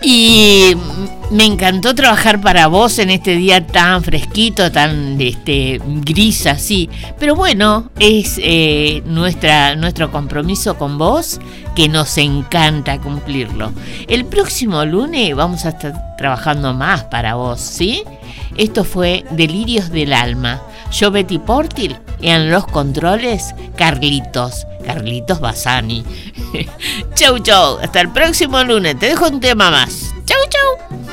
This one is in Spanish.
Y me encantó trabajar para vos en este día tan fresquito, tan gris así. Pero bueno, es nuestro compromiso con vos, que nos encanta cumplirlo. El próximo lunes vamos a estar trabajando más para vos, ¿sí? Esto fue Delirios del Alma. Yo, Betty Portil, y en los controles, Carlitos Bassani. Chau, chau. Hasta el próximo lunes. Te dejo un tema más. Chau, chau.